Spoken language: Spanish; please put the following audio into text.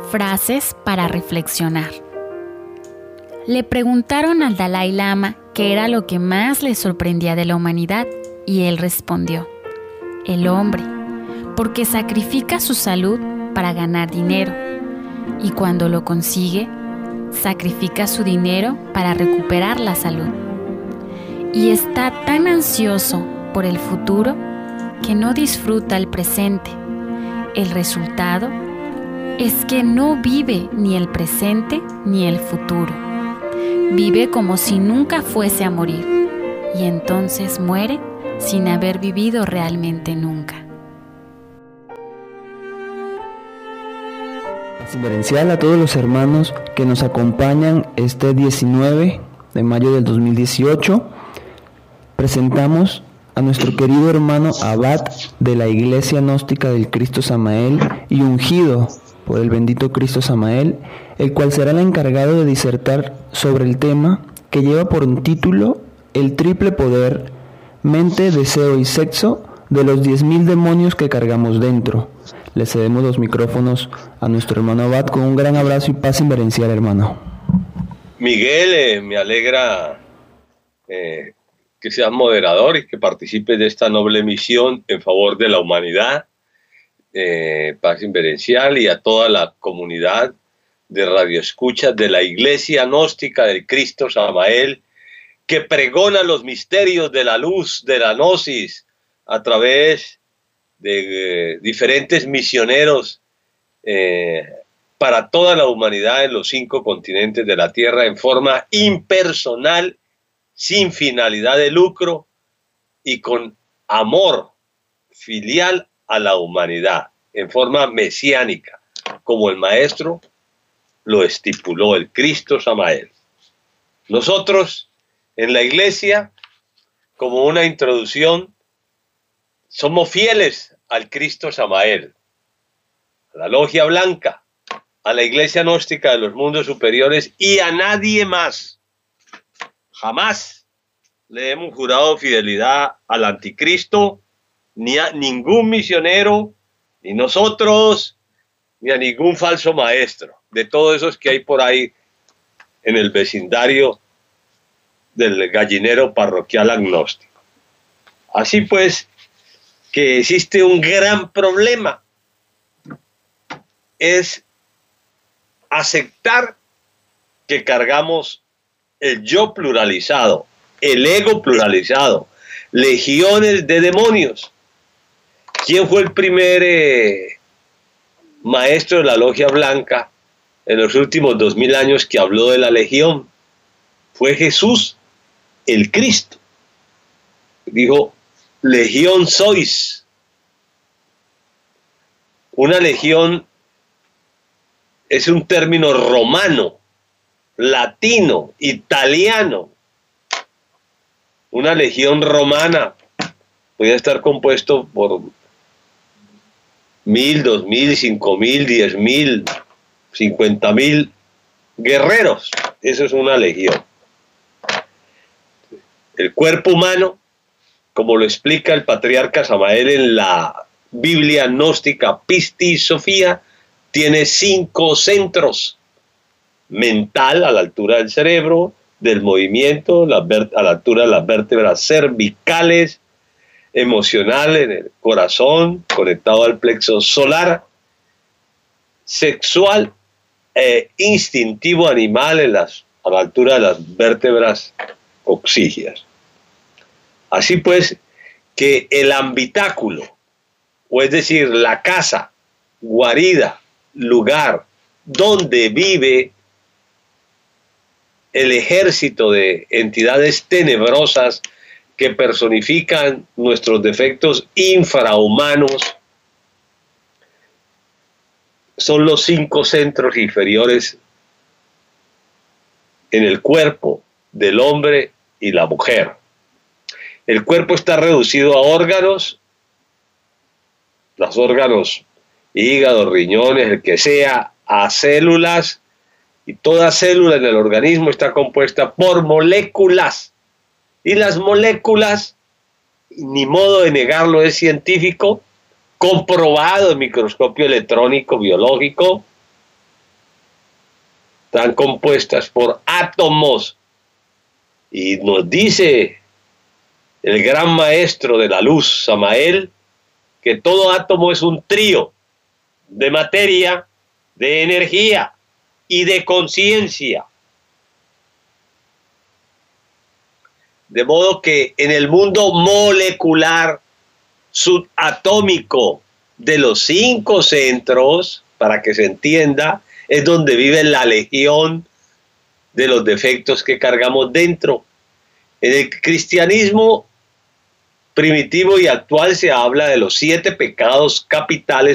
Frases para reflexionar. Le preguntaron al Dalai Lama qué era lo que más le sorprendía de la humanidad y él respondió: el hombre, porque sacrifica su salud para ganar dinero y cuando lo consigue, sacrifica su dinero para recuperar la salud. Y está tan ansioso por el futuro que no disfruta el presente. El resultado es que no vive ni el presente ni el futuro. Vive como si nunca fuese a morir y entonces muere sin haber vivido realmente nunca. Reverencial a todos los hermanos que nos acompañan este 19 de mayo del 2018. Presentamos a nuestro querido hermano abad de la Iglesia Gnóstica del Cristo Samael y ungido por el bendito Cristo Samael, el cual será el encargado de disertar sobre el tema que lleva por título El triple poder, mente, deseo y sexo de los 10.000 demonios que cargamos dentro. Le cedemos los micrófonos a nuestro hermano abad con un gran abrazo y paz inverencial, hermano. Miguel, me alegra que seas moderador y que participes de esta noble misión en favor de la humanidad, paz inverencial, y a toda la comunidad de radioescuchas de la Iglesia Gnóstica del Cristo Samael, que pregona los misterios de la luz, de la gnosis, a través de diferentes misioneros para toda la humanidad en los 5 continentes de la Tierra, en forma impersonal, sin finalidad de lucro y con amor filial a la humanidad, en forma mesiánica, como el Maestro lo estipuló, el Cristo Samael. Nosotros, en la Iglesia, como una introducción, somos fieles al Cristo Samael, a la Logia Blanca, a la Iglesia Gnóstica de los Mundos Superiores y a nadie más. Jamás le hemos jurado fidelidad al Anticristo, ni a ningún misionero, ni nosotros, ni a ningún falso maestro, de todos esos que hay por ahí en el vecindario del gallinero parroquial agnóstico. Así pues, que existe un gran problema, es aceptar que cargamos el yo pluralizado, el ego pluralizado, legiones de demonios. ¿Quién fue el primer maestro de la Logia Blanca en los últimos 2000 años que habló de la legión? Fue Jesús, el Cristo. Dijo: legión sois. Una legión es un término romano, latino, italiano. Una legión romana podía estar compuesto por 1.000, 2.000, 5.000, 10.000, 50.000 guerreros. Eso es una legión. El cuerpo humano, como lo explica el patriarca Samael en la Biblia gnóstica Pistis Sofía, tiene 5 centros: mental, a la altura del cerebro, del movimiento, a la altura de las vértebras cervicales; emocional, en el corazón, conectado al plexo solar; sexual e instintivo animal a la altura de las vértebras coxígeas. Así pues, que el habitáculo, o es decir, la casa, guarida, lugar donde vive el ejército de entidades tenebrosas que personifican nuestros defectos infrahumanos, son los 5 centros inferiores en el cuerpo del hombre y la mujer. El cuerpo está reducido a órganos, los órganos, hígado, riñones, el que sea, a células, y toda célula en el organismo está compuesta por moléculas. Y las moléculas, ni modo de negarlo, es científico, comprobado en microscopio electrónico biológico, están compuestas por átomos. Y nos dice el gran maestro de la luz, Samael, que todo átomo es un trío de materia, de energía y de conciencia. De modo que en el mundo molecular subatómico de los 5 centros, para que se entienda, es donde vive la legión de los defectos que cargamos dentro. En el cristianismo primitivo y actual se habla de los 7 pecados capitales